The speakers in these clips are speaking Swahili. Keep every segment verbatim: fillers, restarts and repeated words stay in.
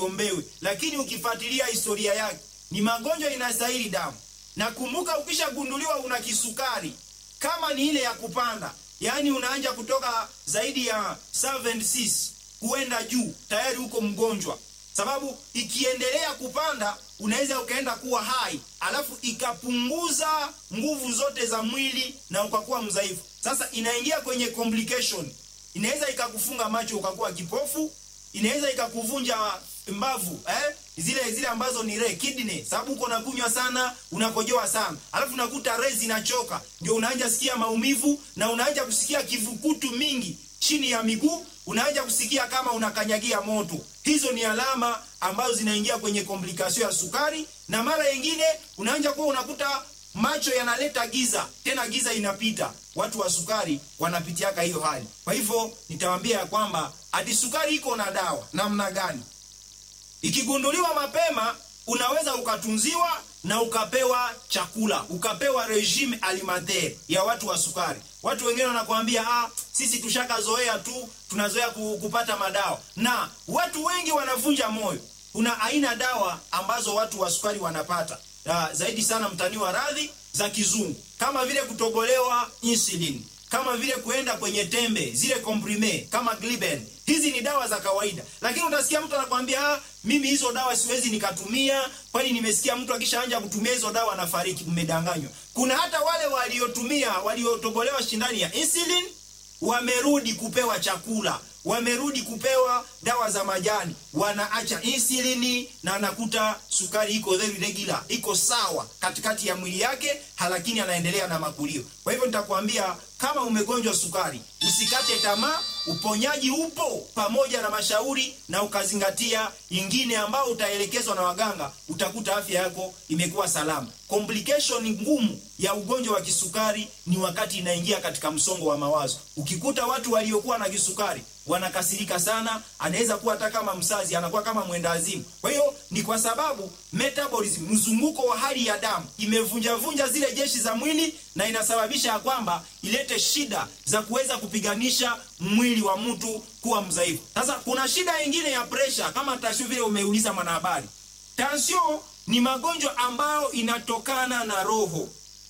ombewe, lakini ukifuatilia historia yake ni magonjwa inastahili damu. Na kumbuka, ukishagunduliwa una kisukari kama ni ile ya kupanda, yani unaanza kutoka zaidi ya seven six kuenda juu, tayari uko mgonjwa. Sababu ikiendelea kupanda unaweza ukaenda kuwa hai, alafu ikapunguza nguvu zote za mwili na ukakuwa mzaifu. Sasa inaingia kwenye complication. Inaweza ikakufunga macho ukakuwa kipofu, inaweza ikakuvunja mbavu, eh? Zile zile ambazo ni re kidney, sababu uko nakunywa sana, unakojoa sana. Alafu nakuta rezi inachoka, ndio unaanza sikia maumivu na unaanza kusikia kivukutu mingi chini ya miguu, unaanza kusikia kama unakanyagia moto. Hizo ni alama ambazo zinaingia kwenye komplikasio ya sukari. Na mara nyingine unaanza kuwa unakuta macho yanaleta giza, tena giza inapita. Watu wa sukari wanapitiaka hiyo hali. Kwa hivyo nitawaambia ya kwamba ati sukari iko na dawa namna gani. Ikigunduliwa mapema unaweza ukatunziwa na ukapewa chakula, ukapewa regime alimentaire ya watu wa sukari. Watu wengine wanakuambia ah, sisi tushakazoea tu, tunazoea kupata madawa. Na watu wengi wanavunja moyo. Kuna aina dawa ambazo watu wa sukari wanapata. Uh, zaidi sana mtaniwa radhi za kizungu, kama vile kutobolewa insulin, kama vile kuenda kwenye tembe zile comprime kama Gliben. Hizi ni dawa za kawaida, lakini utasikia mtu anakuambia ah, mimi hizo dawa siwezi nikatumia, kwani nimesikia mtu akishaanza kutumia hizo dawa anafariki. Mmedanganywa. Kuna hata wale waliotumia waliotobolewa shindani ya insulin wamerudi kupewa chakula, wamerudi kupewa dawa za majani, wanaacha insulini na anakuta sukari iko very regular, iko sawa katikati ya mwili yake, lakini anaendelea na makulio. Kwa hivyo nitakwambia, kama umegonjwa sukari, usikate tamaa, uponyaji upo pamoja na mashauri, na ukazingatia ingine ambao utaelekezwa na waganga, utakuta afya yako imekuwa salama. Complication ngumu ya ugonjwa wa kisukari ni wakati inaingia katika msongo wa mawazo. Ukikuta watu waliokuwa na kisukari wanakasirika sana, anaweza kuwa hata kama msazi, anakuwa kama mwenda azimu. Kwa hiyo ni kwa sababu metabolism, mzunguko wa hali ya damu, imevunja vunja zile jeshi za mwili, na inasababisha kwamba ilete shida za kuweza kupiganisha mwili wa mtu kuwa mzaifu. Sasa kuna shida nyingine ya pressure, kama tashu vile umeuliza mwanahabari. Tension ni magonjwa ambayo inatokana na roho.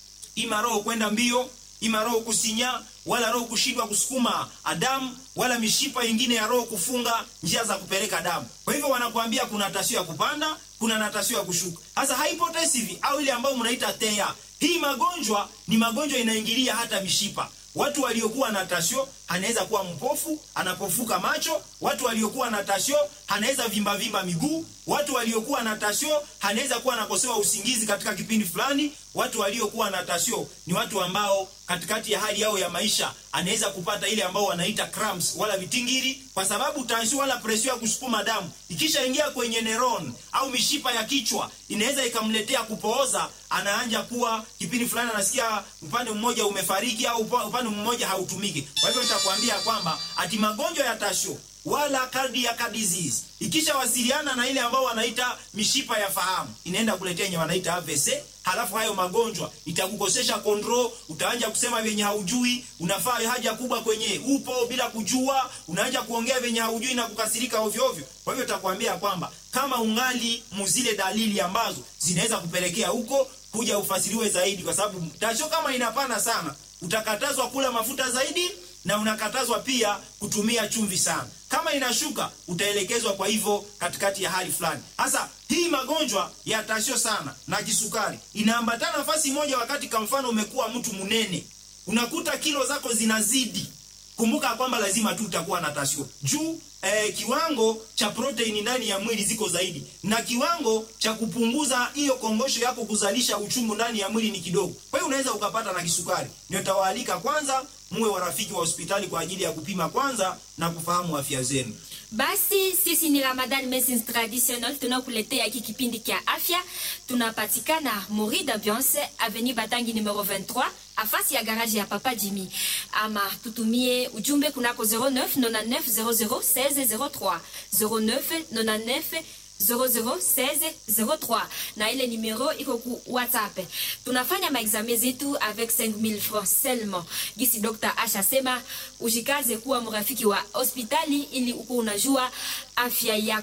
Ima roho kwenda mbio, ima roho kusinya, wala roho kushindwa kusukuma damu, wala mishipa ingine ya roho kufunga njia za kupeleka damu. Kwa hivyo wanakuambia kuna tasio ya kupanda, kuna na tasio ya kushuka. Sasa hypotensive au ile ambayo mnaita T A, hii magonjwa ni magonjwa inaingilia hata mishipa. Watu waliokuwa na tasio anaweza kuwa mpofu, anapofuka macho. Watu waliokuwa na tasio anaweza vimba vimba miguu. Watu waliokuwa na tasio anaweza kuwa anakosewa usingizi katika kipindi fulani. Watu waliokuwa na tasio ni watu ambao katikati ya hali yao ya maisha anaweza kupata ile ambao wanaita cramps wala vitingiri, kwa sababu tension wala presio ya kusukuma damu ikisha ingia kwenye neuron au mishipa ya kichwa inaweza ikamletea kupooza. Anaanza kuwa kipindi fulani anasikia upande mmoja umefariki au upande mmoja hautumiki. Kwa hivyo nitakwambia kwamba ati magonjwa ya tasio wala cardiac disease ikisha wasiliana na ile ambao wanaita mishipa ya fahamu, inaenda kuletea yenye wanaita A V C. Halafu hayo magonjwa itakukosesha control, utaanza kusema venye haujui, unafaa haja kubwa kwenye upo bila kujua, unaanza kuongea venye haujui na kukasirika ovyo ovyo. Kwa hivyo nitakwambia kwamba kama ungali muzile dalili ambazo zinaweza kupelekea huko, kuja ufasiriwe zaidi, kwa sababu tasho kama inapana sana utakatazwa kula mafuta zaidi, na unakatazwa pia kutumia chumvi sana. Kama inashuka utaelekezwa kwa hivyo katikati ya hali fulani. Sasa hii magonjwa ya tasio sana na kisukari inaambatana nafasi moja. Wakati kwa mfano umekuwa mtu munene, unakuta kilo zako zinazidi, kumbuka kwamba lazima tu utakuwa na tasio. Juu eh, kiwango cha protein ndani ya mwili ziko zaidi, na kiwango cha kupunguza hiyo kongosho yako kuzalisha uchungu ndani ya mwili ni kidogo. Kwa hiyo unaweza ukapata na kisukari. Ndio tawaalika kwanza muwe warafiki wa hospitali kwa ajili ya kupima kwanza na kufahamu afya zenu. Basi sisi ni Ramadan Medicine Traditional, tunakuletea hiki kipindi kia afya. Tunapatikana Mori d'Ambiance, Avenue Batangi numero vingt-trois, afasi ya garage ya Papa Jimmy. Ama tutumie ujumbe kunako zero neuf nonante-neuf zero zero seize zero trois, zero neuf nonante-neuf zero zero seize zero trois, na ile numero iko ku WhatsApp. Tunafanya maexame zetu avec cinq mille francs seulement. Gisi Doctor Asha sema ujikaze kuwa mrafiki wa hospitali ili uko unajua afya yako.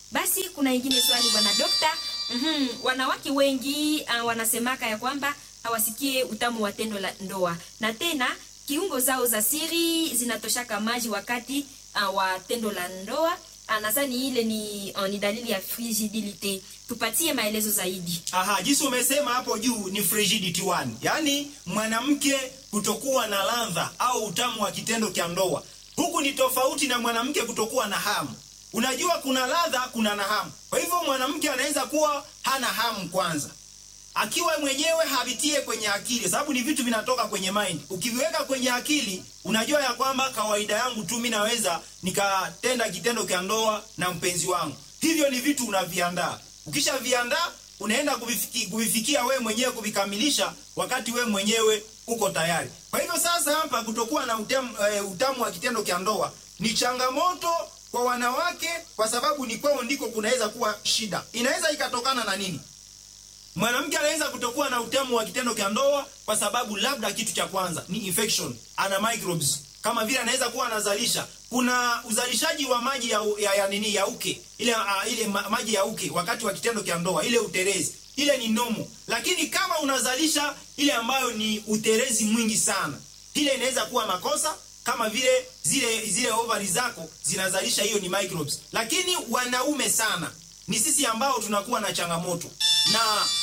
Basi kuna ingine swali bwana dokta. Mhm, wanawake wengi uh, wanasemaka ya kwamba hawasikie utamu wa tendo la ndoa. Na tena kiungo zao za siri zinatoshaka maji wakati uh, wa tendo la ndoa. Anazani ile ni uh, ni dalili ya frigidity. Tupatie maelezo zaidi. Aha, jinsi umesema hapo juu ni frigidity one. Yaani mwanamke kutokuwa na ladha au utamu wa kitendo cha ndoa. Huku ni tofauti na mwanamke kutokuwa na hamu. Unajua kuna ladha, kuna na hamu. Kwa hivyo mwanamke anaweza kuwa hana hamu kwanza. Akiwa mwenyewe habitie kwenye akili, sababu ni vitu vinatoka kwenye mind. Ukiviweka kwenye akili, unajua ya kwamba kawaida yangu tu mimi naweza nikatenda kitendo cha ndoa na mpenzi wangu. Hivyo ni vitu unaviandaa. Ukishaviandaa, unaenda kuvifikia, kuvifikia wewe mwenyewe kuvikamilisha wakati wewe mwenyewe uko tayari. Kwa hivyo sasa hapa kutokuwa na utamu, uh, utamu wa kitendo cha ndoa ni changamoto kwa wanawake, kwa sababu ni kwao ndiko kunaweza kuwa shida. Inaweza ikatokana na nini? Mwanamke anaweza kutokuwa na utamu wa kitendo cha ndoa kwa sababu labda kitu cha kwanza ni infection, ana microbes. Kama vile anaweza kuwa anazalisha, kuna uzalishaji wa maji ya, ya, ya nini ya uke, ile uh, ile ma, maji ya uke wakati wa kitendo cha ndoa, ile uterezi, ile ni nomo. Lakini kama unazalisha ile ambayo ni uterezi mwingi sana, ile inaweza kuwa makosa, kama vile zile zile ovari zako zinazalisha, hiyo ni microbes. Lakini wanaume sana ni sisi ambao tunakuwa na changamoto. Na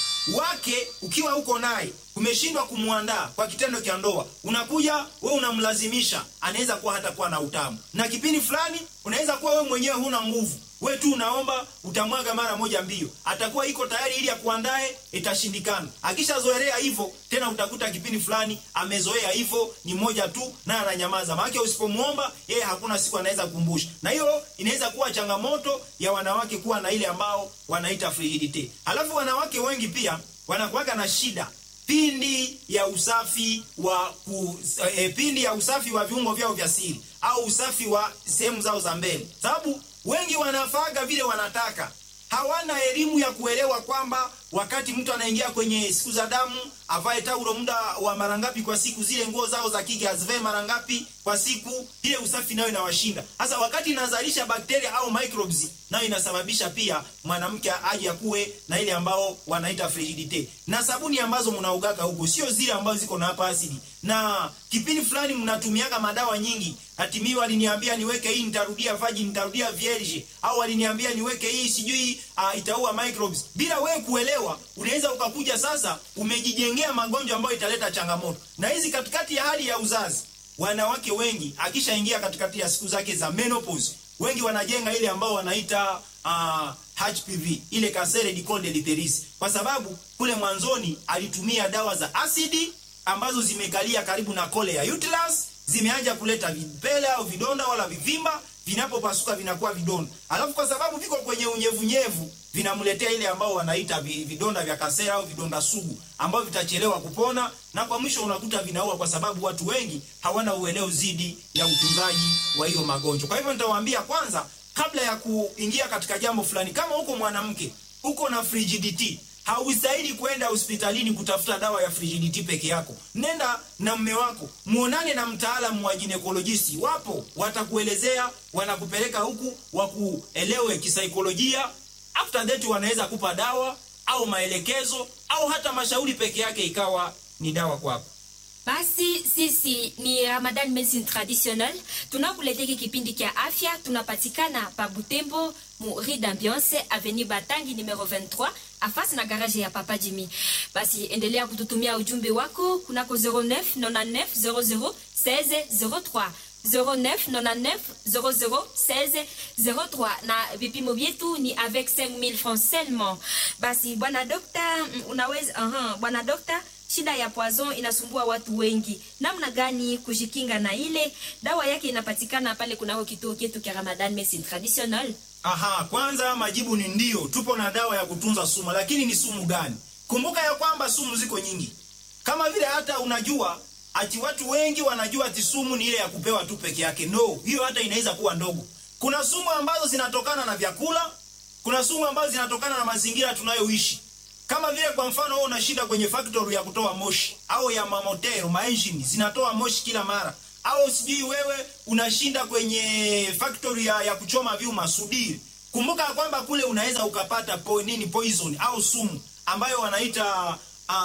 wake ukiwa uko naye umeshindwa kumuandaa kwa kitendo cha ndoa, unakuja wewe unamlazimisha, anaweza kuwa hata kuwa na utamu. Na kipindi fulani unaweza kuwa wewe mwenyewe huna nguvu, wewe tu unaomba utamwaga mara moja mbio, atakuwa iko tayari ili akuandae, itashindikana. Akishazoelea hivyo tena utakuta kipindi fulani amezoea hivyo, ni moja tu na ananyamaza. Maana usipomuomba yeye hakuna siku anaweza kukumbusha. Na hiyo inaweza kuwa changamoto ya wanawake kuwa na ile ambao wanaita frigidity. Alafu wanawake wengi pia wanakuwa na shida pindi ya usafi wa ku, e, pindi ya usafi wa viungo vyao vya siri au usafi wa sehemu zao za mbele. Sababu wengi wanafaga vile wanataka. Hawana elimu ya kuelewa kwamba wakati mtu anaingia kwenye siku za damu, avae taulo muda wa mara ngapi kwa siku, zile nguo zao za kike azivae mara ngapi kwa siku, ile usafi nayo inawashinda. Sasa wakati inazalisha bakteria au microbes, nayo inasababisha pia mwanamke aje akuwe na ile ambao wanaita frigidity. Na sabuni ambazo mnaugaka huko sio zile ambazo ziko na hapa asidi. Na kipindi fulani mnatumiaga madawa nyingi. Hatimiwa waliniambia niweke hii nitarudia virgin, nitarudia vierge, au waliniambia niweke hii sijui uh, itaua microbes. Bila wewe kuelewa, unaweza ukakuja sasa umejijengea magonjwa ambayo italeta changamoto. Na hizi katikati ya hali ya uzazi, wanawake wengi akishaingia katikati ya siku zake za menopause, wengi wanajenga ile ambao wanaita uh, H P V, ile cancer du col de l'utérus, kwa sababu kule mwanzoni alitumia dawa za asidi ambazo zimekalia karibu na kole ya uterus, zimeanza kuleta vipele au vidonda wala vivimba, vinapopasuka vinakuwa vidonda. Alafu kwa sababu viko kwenye unyevunyevu, vinamletea ile ambao wanaita vidonda vya kasera au vidonda sugu ambao vitachelewa kupona, na kwa mwisho unakuta vinaua, kwa sababu watu wengi hawana uelewa zidi ya utunzaji wa hiyo magonjwa. Kwa hivyo nitawaambia kwanza, kabla ya kuingia katika jambo fulani, kama uko mwanamke uko na frigidity, haustahili kwenda hospitalini kutafuta dawa ya frigidity peke yako. Nenda na mume wako, muonane na mtaalamu wa gynecologist. Wapo watakuelezea, wanakupeleka huku wakuelewe kisaikolojia. After that wanaweza kupa dawa au maelekezo au hata mashauri peke yake ikawa ni dawa kwako. Basi sisi ni Ramadan Medicine Traditionnelle, tunakuletea kipindi kia afya. Tunapatikana pa Butembo, mu Rue d'Ambiance, Avenue Batangi numero vingt-trois, afasi na garage ya Papa Jimmy. Basi endelea kututumia ujumbe wako kunako zero neuf nonante-neuf zero zero seize zero trois zero neuf nonante-neuf zero zero seize zero trois, na vipimo vyetu ni avec cinq mille francs seulement. Basi bwana dokta, unaweza aha, bwana dokta, shida ya poison inasumbua watu wengi. Namna gani kujikinga na ile? Dawa yake inapatikana pale kunako kituo chetu cha Ramadan Medicine Traditionnelle. Aha, kwanza majibu ni ndio. Tupo na dawa ya kutunza sumu, lakini ni sumu gani? Kumbuka ya kwamba sumu ziko nyingi. Kama vile hata unajua ati watu wengi wanajua ati sumu ni ile ya kupewa tu peke yake. No, hiyo hata inaweza kuwa ndogo. Kuna sumu ambazo zinatokana na vyakula, kuna sumu ambazo zinatokana na mazingira tunayoishi. Kama vile kwa mfano wewe unashinda kwenye factory ya kutoa moshi au ya mamotero, maengine zinatoa moshi kila mara. Au sijui wewe unashinda kwenye factory ya, ya kuchoma vyuma, sudiri. Kumbuka kwamba kule unaweza ukapata po, nini poison au sumu ambayo wanaita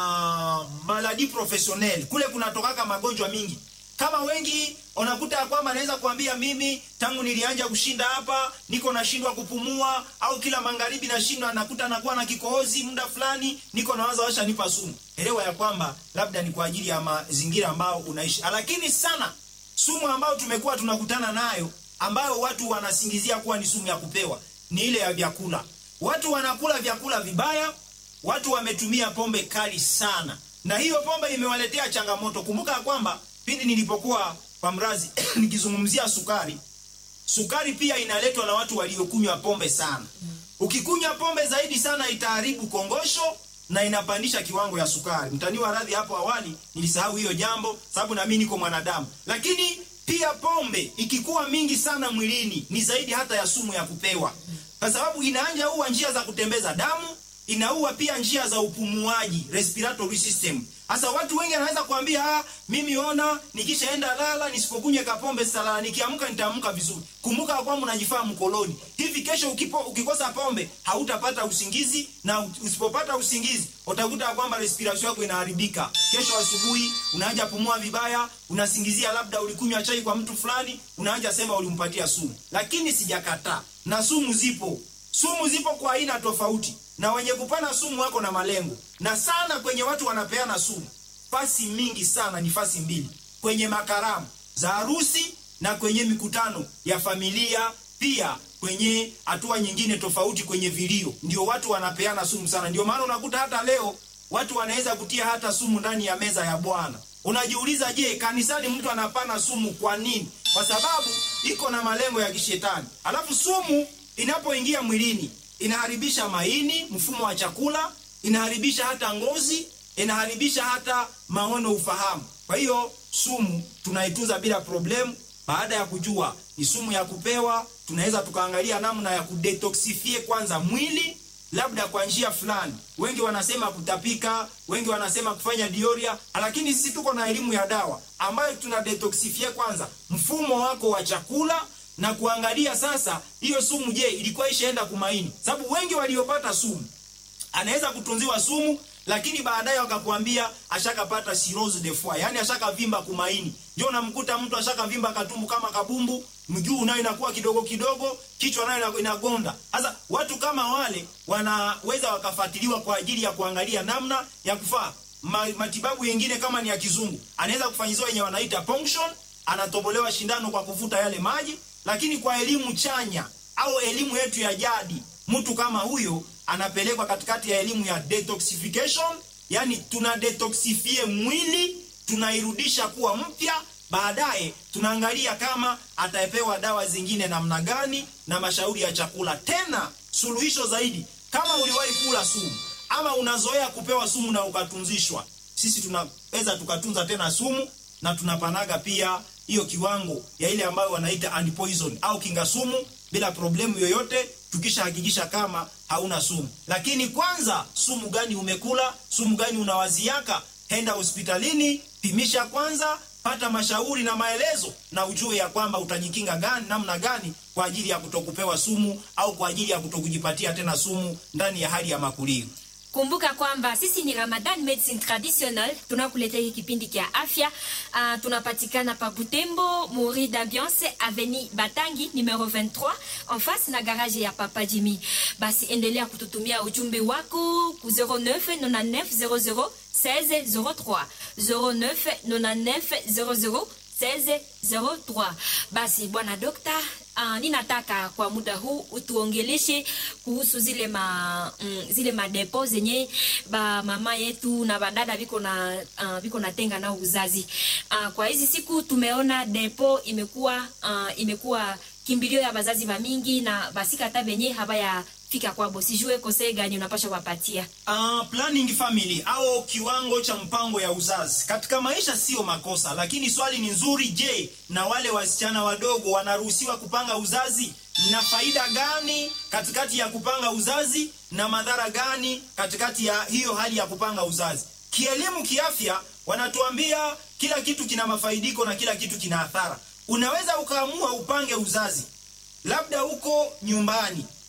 uh, maladi professionnel. Kule kunatokaka magonjwa mingi. Kama wengi unakuta kwamba anaweza kuambia mimi tangu nilianja kushinda hapa niko nashindwa kupumua, au kila magharibi nashindwa, nakuta nakuwa na kikohozi muda fulani, niko nawaza washa nipa sumu. Elewa ya kwamba labda ni kwa ajili ya mazingira ambao unaishi. Lakini sana sumu ambayo tumekuwa tunakutana nayo ambayo watu wanasingizia kuwa ni sumu ya kupewa ni ile ya vyakula. Watu wanakula vyakula vibaya, watu wametumia pombe kali sana. Na hiyo pombe imewaletea changamoto. Kumbuka kwamba pindi nilipokuwa kwa mrazi nikizungumzia sukari. Sukari pia inaletwa na watu waliokunywa pombe sana. Ukikunywa pombe zaidi sana itaharibu kongosho na inapandisha kiwango ya sukari. Mtaniwa radhi hapo awali nilisahau hiyo jambo sababu na mimi niko mwanadamu. Lakini pia pombe ikikuwa mingi sana mwilini ni zaidi hata ya sumu ya kupewa. Kwa sababu inaanja uwa njia za kutembeza damu, inaua pia njia za upumuaji, respiratory system. Hasa watu wengi wanaweza kuambia ah, mimi ona nikishaenda lala nisipokunywa kapombe sala nikiamka nitaamka vizuri. Kumbuka kwamba unajifaa mkoloni. Hivi kesho ukipo, ukikosa pombe hautapata usingizi, na usipopata usingizi utakuta kwamba respiration yako inaharibika. Kesho asubuhi unaanza pumua vibaya, unasingizia labda ulikunywa chai kwa mtu fulani, unaanza sema ulimpatia sumu. Lakini sijakataa. Na sumu zipo. Sumu zipo kwa aina tofauti. Na wenye kupana sumu wako na malengo. Na sana kwenye watu wanapeana sumu, fasi mingi sana ni fasi mbili. Kwenye makaramu za harusi na kwenye mikutano ya familia, pia kwenye hatua nyingine tofauti kwenye vilio. Ndio watu wanapeana sumu sana. Ndio maana unakuta hata leo watu wanaweza kutia hata sumu ndani ya meza ya Bwana. Unajiuliza, je, kanisani mtu anapana sumu kwa nini? Kwa sababu iko na malengo ya kishetani. Alafu sumu inapoingia mwilini inaharibisha maini, mfumo wa chakula, inaharibisha hata ngozi, inaharibisha hata maono, ufahamu. Kwa hiyo sumu tunaitunza bila problem. Baada ya kujua ni sumu ya kupewa, tunaweza tukaangalia namna ya kudetoxifie kwanza mwili, labda kwa njia fulani. Wengi wanasema kutapika, wengi wanasema kufanya diarrhea, lakini sisi tuko na elimu ya dawa ambayo tuna detoxifie kwanza mfumo wako wa chakula na kuangalia sasa hiyo sumu, je, ilikuwa ishaenda kumaini? Sababu wengi waliopata sumu anaweza kutunziwa sumu, lakini baadaye wakakuambia ashakapata cirrhose de foie, yani ashakavimba kumaini. Ndio unamkuta mtu ashakavimba katumbu kama kabumbu, mguu nayo inakuwa kidogo kidogo, kichwa nayo inagonda. Sasa watu kama wale wanaweza wakafuatiliwa kwa ajili ya kuangalia namna ya kufaa matibabu yengine. Kama ni ya kizungu anaweza kufanyizwa yenye wanaita ponction, anatobolewa shindano kwa kuvuta yale maji. Lakini kwa elimu chanya au elimu yetu ya jadi, mtu kama huyo anapelekwa katikati ya elimu ya detoxification, yani tuna detoxifie mwili, tunairudisha kuwa mpya. Baadaye tunaangalia kama atapewa dawa zingine namna gani na mashauri ya chakula. Tena suluhisho zaidi, kama uliwahi kula sumu ama unazoea kupewa sumu na ukatunzishwa, sisi tunaweza tukatunza tena sumu na tunapanaga pia hiyo kiwango ya ile ambayo wanaita antipoison au kinga sumu bila problemu yoyote, tukishahakikisha kama hauna sumu. Lakini kwanza, sumu gani umekula, sumu gani unawaziaka? Henda hospitalini, pimisha kwanza, pata mashauri na maelezo, na ujue ya kwamba utajikinga gani, namna gani kwa ajili ya kutokupewa sumu au kwa ajili ya kutokujipatia tena sumu ndani ya hali ya makulio. Kumbuka kwamba sisi ni Ramadan Medicine Traditional, tunakuletea hiki kipindi kia afya. Uh, tunapatikana pa Butembo, Mori d'Ambiance, Avenue Batangi numero vingt-trois, en face na garage ya Papa Jimmy. Basi endelea kututumia ujumbe wako ku zero neuf nonante-neuf zero zero seize zero trois zero neuf nonante-neuf zero zero seize zero trois. Basi bwana dokta, uh, ninataka kwa muda huu utuongeleshe kuhusu zile ma mm, zile madepo zenye ba mama yetu na badada biko na uh, biko natenga na uzazi. Uh, kwa hizi siku tumeona depo imekuwa uh, imekuwa kimbilio ya bazazi ba mingi na basika hata benye habaya fika kwabo. Sijue kose gani unapasha wapatia. Uh, planning family au kiwango cha mpango ya uzazi katika maisha sio makosa, lakini swali ni nzuri. Je, na wale wasichana wadogo wanaruhusiwa kupanga uzazi? Na faida gani katikati ya kupanga uzazi na madhara gani katikati ya hiyo hali ya kupanga uzazi? Kielimu, kiafya, wanatuambia kila kitu kina mafaidiko na kila kitu kina athara. Unaweza ukaamua upange uzazi labda uko nyumbani,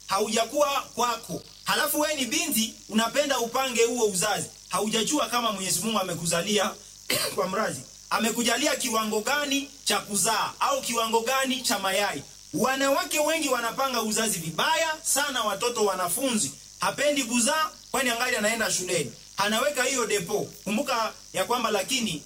haujakuwa kwako. Halafu wewe ni binti unapenda upange huo uzazi. Haujajua kama Mwenyezi Mungu amekuzalia kwa mrazi. Amekujalia kiwango gani cha kuzaa au kiwango gani cha mayai. Wanawake wengi wanapanga uzazi vibaya sana. Watoto wanafunzi hapendi kuzaa kwani angali anaenda shuleni. Anaweka hiyo depo. Kumbuka ya kwamba lakini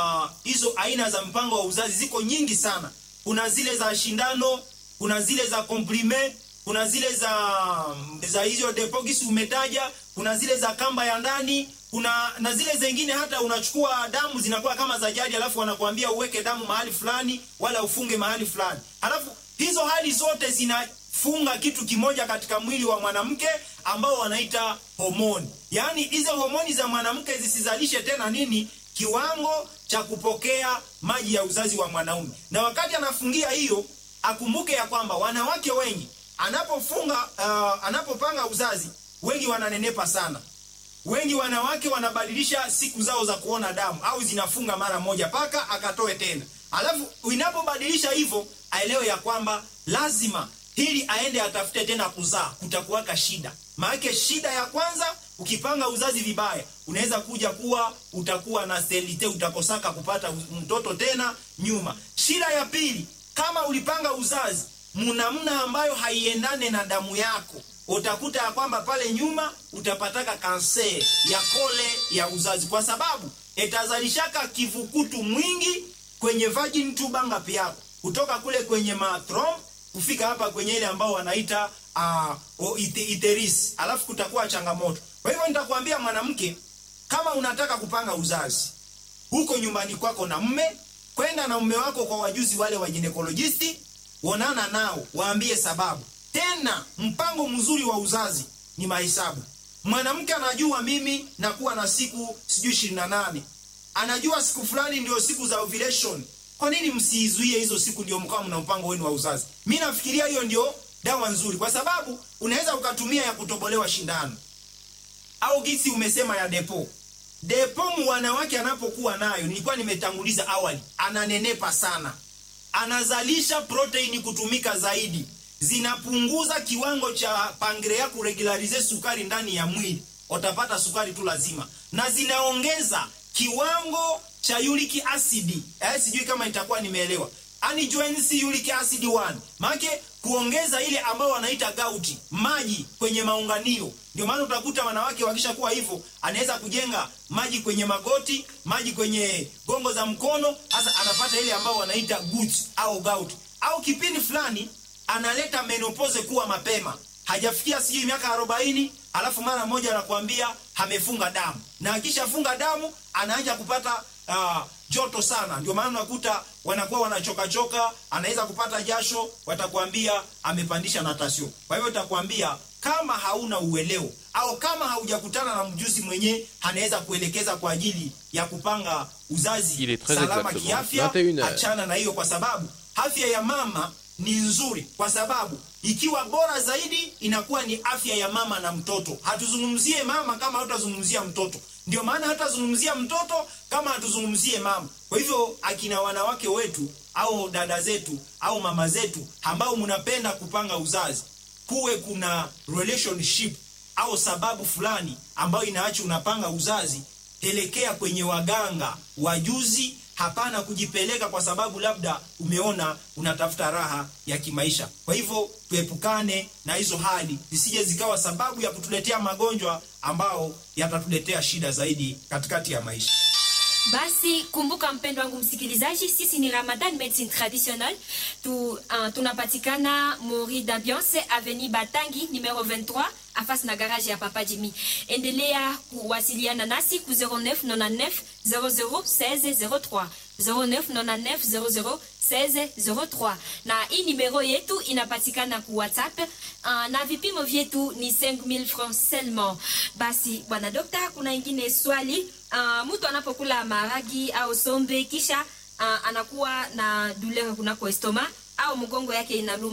hizo uh, aina za mpango wa uzazi ziko nyingi sana. Kuna zile za shindano, kuna zile za komprime, kuna zile za za hizo depo gisi umetaja, kuna zile za kamba ya ndani, kuna na zile zingine hata unachukua damu zinakuwa kama za jadi alafu wanakuambia uweke damu mahali fulani wala ufunge mahali fulani. Alafu hizo hali zote zinafunga kitu kimoja katika mwili wa mwanamke ambao wanaita homoni. Yaani hizo homoni za mwanamke zisizalishe tena nini? Kiwango cha kupokea maji ya uzazi wa mwanaume. Na wakati anafungia hiyo, akumbuke ya kwamba wanawake wengi anapofunga uh, anapopanga uzazi, wengi wananenepa sana. Wengi wanawake wanabadilisha siku zao za kuona damu au zinafunga mara moja paka akatoe tena. Alafu unapobadilisha hivyo, aelewe ya kwamba lazima hili aende atafute tena kuzaa, kutakuwaka shida. Maana shida ya kwanza, ukipanga uzazi vibaya, unaweza kuja kuwa utakuwa na sterilite, utakosaka kupata mtoto tena nyuma. Shida ya pili, kama ulipanga uzazi munamna ambayo haiendane na damu yako, utakuta ya kwamba pale nyuma utapataka kanser ya kole ya uzazi, kwa sababu itazalishaka kivukutu mwingi kwenye vagin tuba ngapi yako, kutoka kule kwenye matrom kufika hapa kwenye ile ambao wanaita uh, iteris. Alafu kutakuwa changamoto. Kwa hivyo nitakwambia mwanamke, kama unataka kupanga uzazi huko nyumbani kwako na mume, kwenda na mume wako kwa wajuzi wale wa gynecologisti, onana nao, waambie sababu. Tena mpango mzuri wa uzazi ni mahesabu. Mwanamke anajua mimi nakuwa na siku sijui ishirini na nane. Anajua siku fulani ndio siku za ovulation. Kwa nini msiizuie hizo siku ndio mkao mna mpango wenu wa uzazi? Mimi nafikiria hiyo ndio dawa nzuri, kwa sababu unaweza ukatumia ya kutobolewa shindano au gisi umesema ya depo. Depo mwanawake anapokuwa nayo, nilikuwa nimetanguliza awali, ananenepa sana. Anazalisha proteini kutumika zaidi. Zinapunguza kiwango cha pankrea kuregularize sukari ndani ya mwili. Utapata sukari tu lazima. Na zinaongeza kiwango cha uric acid. Eh, sijui kama itakuwa nimeelewa. Anjoensi uric acid one. Maana kuongeza ile ambao wanaita gauti, maji kwenye maunganio. Ndio maana utakuta wanawake wakishakuwa hivyo, anaweza kujenga maji kwenye magoti, maji kwenye gongo za mkono, hasa anapata ile ambao wanaita guts au gout. Au kipindi fulani analeta menopause kuwa mapema. Hajafikia sijui miaka arobaini, alafu mara moja anakuambia amefunga damu. Na akishafunga damu anaanza kupata uh, joto sana. Ndio maana unakuta wanakuwa wanachoka choka, anaweza kupata jasho, watakwambia amepandisha natasio. Kwa hivyo utakwambia kama hauna uelewo au kama haujakutana na mjuzi mwenye anaweza kuelekeza kwa ajili ya kupanga uzazi salama kiafya, achana na hiyo, kwa sababu afya ya mama ni nzuri, kwa sababu ikiwa bora zaidi inakuwa ni afya ya mama na mtoto. Hatuzungumzie mama kama hatuzungumzia mtoto. Ndio maana hatuzungumzia mtoto kama hatuzungumzie mama. Kwa hivyo akina wanawake wetu au dada zetu au mama zetu ambao mnapenda kupanga uzazi, kuwe kuna relationship au sababu fulani ambayo inaacha unapanga uzazi, pelekea kwenye waganga wajuzi. Hapana kujipeleka kwa sababu labda umeona unatafuta raha ya kimaisha. Kwa hivyo tuepukane na hizo hali, zisije zikawa sababu ya kutuletea magonjwa ambao yatatuletea shida zaidi katikati ya maisha. Basi kumbuka mpendo wangu msikilizaji, sisi ni Ramadan Medicine Traditionnelle. Tu uh, tunapatikana Mori d'Ambiance Avenue Batangi numero vingt-trois afasi na garage ya Papa Jimmy. Endelea kuwasiliana nasi ku zero neuf nonante-neuf zero zero seize zero trois zero neuf nonante-neuf zero zero seize zero trois. Na hii numero yetu inapatikana ku WhatsApp. Uh, na vipimo vyetu ni cinq mille francs seulement. Basi bwana dokta, kuna ingine swali. Uh, mtu anapokula maragi au sombe kisha uh, anakuwa na douleur kunako estoma au mgongo yake inaluma.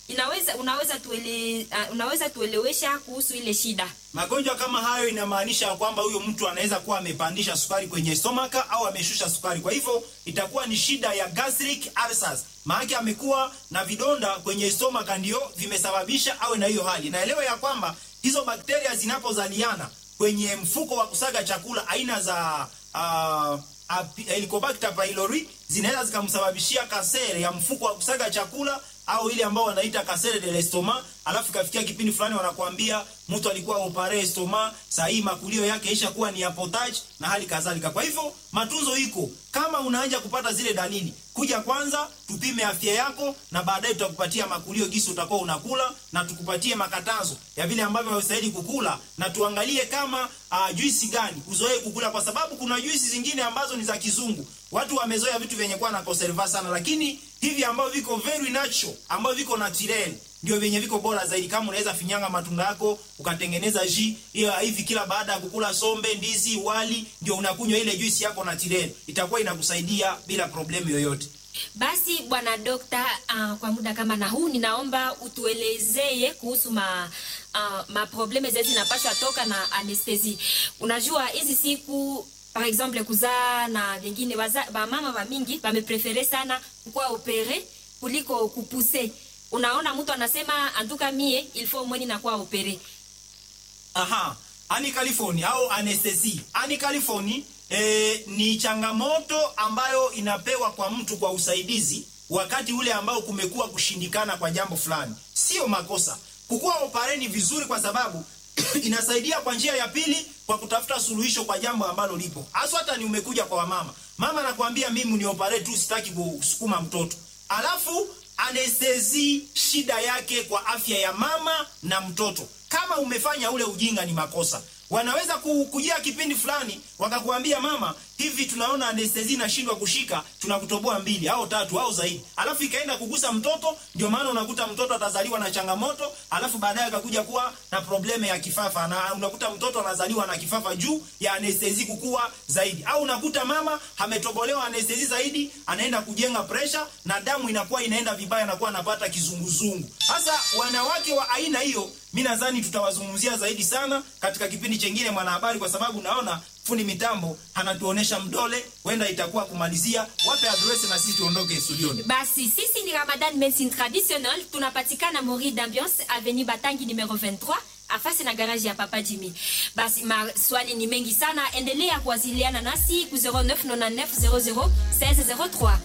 inaweza unaweza tuele, uh, unaweza tuelewesha kuhusu ile shida? Magonjwa kama hayo inamaanisha kwamba huyo mtu anaweza kuwa amepandisha sukari kwenye stomaka au ameshusha sukari. Kwa hivyo itakuwa ni shida ya gastric ulcers. Maana amekuwa na vidonda kwenye stomaka ndio vimesababisha awe na hiyo hali. Naelewa ya kwamba hizo bakteria zinapozaliana kwenye mfuko wa kusaga chakula aina za uh, Helicobacter pylori zinaweza zikamsababishia kasere ya mfuko wa kusaga chakula au ile ambao wanaita kasere de l'estomac. Alafu kafikia kipindi fulani wanakuambia mtu alikuwa opare estomac, saa hii makulio yake isha kuwa ni apotage na hali kadhalika. Kwa hivyo matunzo iko, kama unaanza kupata zile dalili, kuja kwanza tupime afya yako na baadaye tutakupatia makulio gisi utakuwa unakula na tukupatie makatazo ya vile ambavyo unastahili kukula na tuangalie kama uh, juisi gani uzoee kukula, kwa sababu kuna juisi zingine ambazo ni za kizungu. Watu wamezoea vitu vyenye kuwa na conserva sana, lakini hivi ambao viko very natural, ambao viko natural ndio vyenye viko bora zaidi. Kama unaweza finyanga matunda yako ukatengeneza jus hiyo hivi kila baada ya kukula sombe, ndizi, wali, ndio unakunywa ile juisi yako natural, itakuwa inakusaidia bila problemu yoyote. Basi bwana dokta, uh, kwa muda kama na huu ninaomba utuelezee kuhusu ma uh, ma probleme zezi zinapaswa toka na anestesi. Unajua hizi siku par exemple kuzaa na vingine ba mama wa mingi wameprefere sana kwa opere kuliko kupuse. Unaona mtu anasema anduka mie il faut mweni na kwa opere. Aha, ani California au anestesi. Ani California eh, ni changamoto ambayo inapewa kwa mtu kwa usaidizi wakati ule ambao kumekuwa kushindikana kwa jambo fulani. Sio makosa. Kukua opereni vizuri kwa sababu inasaidia kwa njia ya pili kwa kutafuta suluhisho kwa jambo ambalo lipo. Hasa hata ni umekuja kwa mama. Mama anakuambia mimi ni operate tu, sitaki kusukuma mtoto. Alafu anestesi shida yake kwa afya ya mama na mtoto. Kama umefanya ule ujinga ni makosa. Wanaweza kujia kipindi fulani wakakuambia mama, hivi tunaona anestesi inashindwa kushika, tunakutoboa mbili au tatu au zaidi. Alafu ikaenda kugusa mtoto, ndio maana unakuta mtoto atazaliwa na changamoto, alafu baadaye akakuja kuwa na probleme ya kifafa, na unakuta mtoto anazaliwa na kifafa juu ya anestesi kukua zaidi. Au unakuta mama ametobolewa anestesi zaidi, anaenda kujenga pressure na damu inakuwa inaenda vibaya na kuwa anapata kizunguzungu. Sasa wanawake wa aina hiyo mimi nadhani tutawazungumzia zaidi sana katika kipindi chengine mwanahabari, kwa sababu naona fundi mitambo anatuonesha mdole, wenda itakuwa kumalizia. Wape address na sisi tuondoke studioni. Basi sisi ni Ramadan Medicine Traditionnelle, tunapatikana Mori d'Ambiance Avenue Batangi numero vingt-trois afasi na garage ya Papa Jimmy. Basi maswali ni mengi sana, endelea kuwasiliana nasi ku zero neuf neuf neuf zero zero seize zero trois.